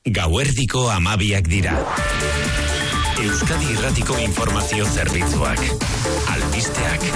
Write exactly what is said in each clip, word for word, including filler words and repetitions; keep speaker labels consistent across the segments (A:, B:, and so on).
A: Gauerdiko hamabiak dira. Euskadi Irratiko Informazio Zerbitzuak. Albisteak.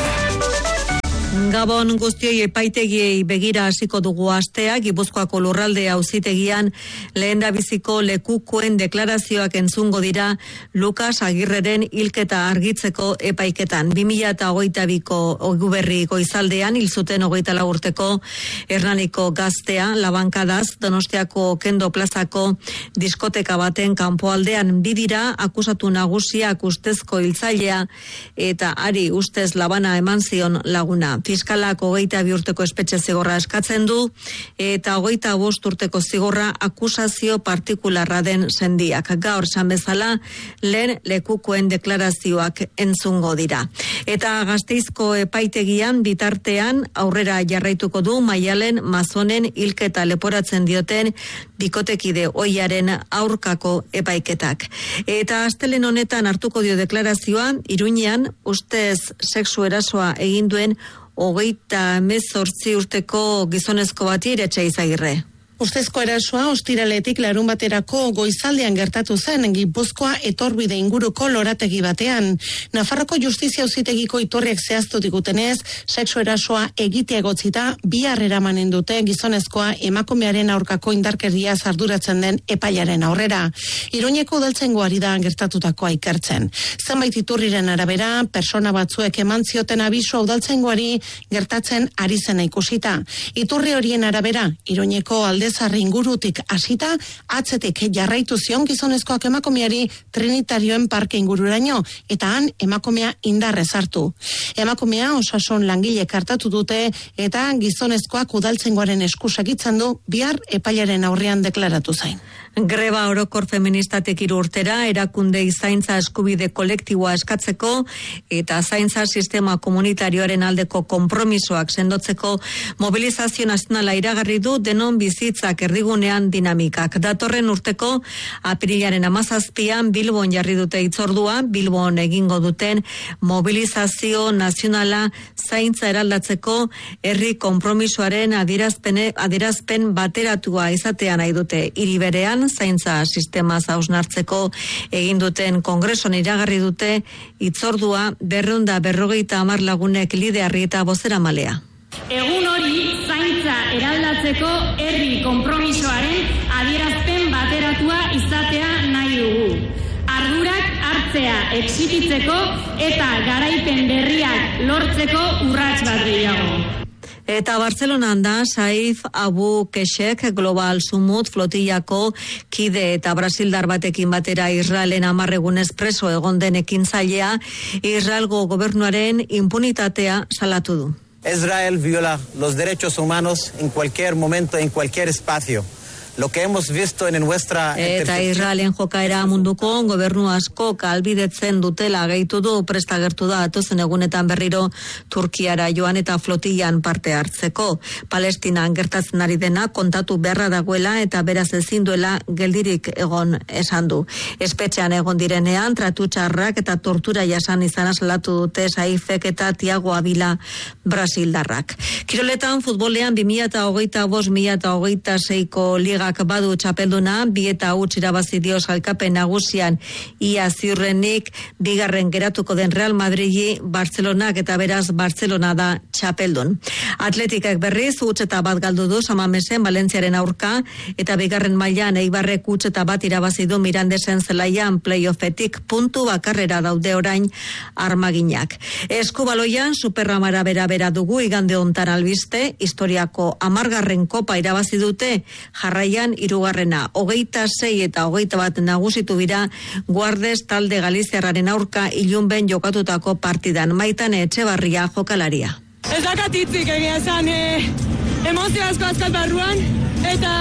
B: Gabon guztioi, epaitegiei begira hasiko dugu astea. Gipuzkoako lurralde auzitegian lehendabiziko lekukoen deklarazioak entzungo dira Lukas Agirreren hilketa argitzeko epaiketan. bi mila hogeita biko Oiguberri goizaldean hil zuten hogeita lau urteko Hernaniko gaztea Labankadaz Donostiako Kendo plazako diskoteka baten kanpoaldean. Bi dira akusatu nagusiak ustezko hiltzailea eta ari ustez labana eman zion laguna. Fiskalak hogeita bi urteko espetxe zigorra eskatzen du eta hogeita bost urteko zigorra akusazio partikularra den sendiak. Gaur esan bezala lehen lekukoen deklarazioak entzungo dira. Eta Gasteizko epaitegian bitartean aurrera jarraituko du Maialen Mazonen hilketa leporatzen dioten bikotekide ohiaren aurkako epaiketak. Eta astelehen honetan hartuko dio deklarazioa Iruñean ustez sexu erasoa egin duen hogeita hemezortzi urteko gizonezko bati Iretxe Izagirre.
C: Ustezko erasoa ostiraletik larun baterako goizaldean gertatu zen Gipuzkoa etorbide inguruko lorategi batean. Nafarroko Justizia Auzitegiko iturriek zehaztu digutenez, sexu erasoa egitea egotzita bihar eramanen dute gizonezkoa emakumearen aurkako indarkeria arduratzen den epailaren aurrera. Iruñeko udaltzaingoari da gertatutakoa ikertzen. Zenbait iturriren arabera, persona batzuek eman zioten abisua udaltzaingoari gertatzen ari zena ikusita. Iturri horien arabera, Iruñeko alde Zarri ingurutik hasita, atzetik jarraitu zion gizonezkoak emakumeari Trinitarioen parke ingururaino, eta han emakumea indarrez hartu. Emakumea osasun langile kartatu dute, eta gizonezkoak udaltzaingoaren esku segitzen du, bihar epailaren aurrean deklaratu zain.
B: Greba orokor feministatek hiru urtera, erakunde zaintza eskubide kolektiboa eskatzeko eta zaintza sistema komunitarioaren aldeko konpromisoak sendotzeko mobilizazio nazionala iragarri du denon bizitzak erdigunean dinamikak. Datorren urteko apirilaren hamazazpian Bilbon jarri dute hitzordua, Bilbon egingo duten mobilizazio nazionala zaintza eraldatzeko herri konpromisoaren adierazpene adierazpen bateratua izatea nahi dute. Hiri berean zaintza sistema hausnartzeko egin duten kongreson iragarri dute hitzordua berrehun eta berrogeita hamar lagunek liderri eta bozeramalea.
D: Egun hori zaintza eraldatzeko herri konpromisoaren adierazpen bateratua izatea nahi dugu. Ardurak hartzea exibitzeko eta garaipen berriak lortzeko urrats bat gehiago.
B: Eta Bartzelonan da Saif Abu Keshek Global Sumut flotillako kide eta brasildar batekin batera Israelen hamar egunez preso egon den ekintzailea Israelgo gobernuaren impunitatea salatu du.
E: Israel viola los derechos humanos en cualquier momento, en cualquier espacio. Lo que hemos visto en nuestra
B: Eta Israelen jokaera munduko gobernu asko kalbidetzen dutela gehitu du, prestagertu da atozen egunetan berriro Turkiara joan eta flotillan parte hartzeko. Palestinan gertatzen ari dena kontatu beharra dagoela eta beraz ezin duela geldirik egon esan du. Espetxean egon direnean tratu txarrak eta tortura jasan izan salatu dute Saifek eta Tiago Avila brasildarrak. Kiroletan futbolean bi mila hogeita bost bi mila hogeita seiko liga badu txapelduna, bi eta huts irabazi dio sailkapen nagusian ia ziurrenik bigarren geratuko den Real Madridi Bartzelonak eta beraz Bartzelona da txapeldun. Atletikak berriz huts eta bat galdu du Samamesen Valentziaren aurka eta bigarren mailan Eibarrek huts eta bat irabazi du Mirandesen zelaian playoffetik puntu bakarrera daude orain armaginak. Eskubaloian Superramara bera bera dugu igande hontan albiste, historiako hamargarren kopa irabazi dute, jarraian hirugarrena, hogeita sei eta hogeita bat nagusitu bira Guardes talde Galiziarraren aurka ilunben jokatutako partidan. Maitane Etxebarria jokalaria.
F: Ez dakat hitzik egia esan, e, emozio asko azkat barruan, eta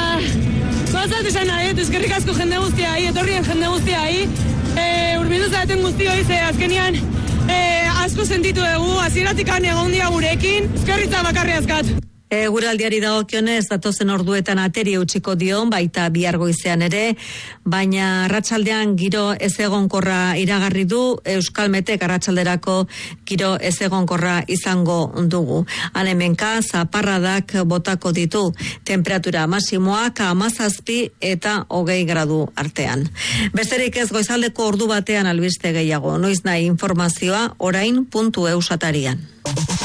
F: gozat esan nahi, eskerrik asko jende guztiai, etorrien jende guztiai, e, urbildu zaten guztioi, ze azkenian e, asko sentitu dugu, hasieratik egon dia gurekin, eskerritza bakarri azkat.
B: Eguraldiari dagokionez datozen orduetan ateri utziko dion baita bihar goizean ere, baina arratsaldean giro ezegonkorra iragarri du Euskalmetek arratsalderako giro ezegonkorra izango dugu. Han hemenka zaparradak botako ditu. Temperatura maximoak hamazazpi eta hogei gradu artean. Besterik ez goizaldeko ordu batean albiste gehiago. Noiz nahi informazioa orain puntu eus atarian.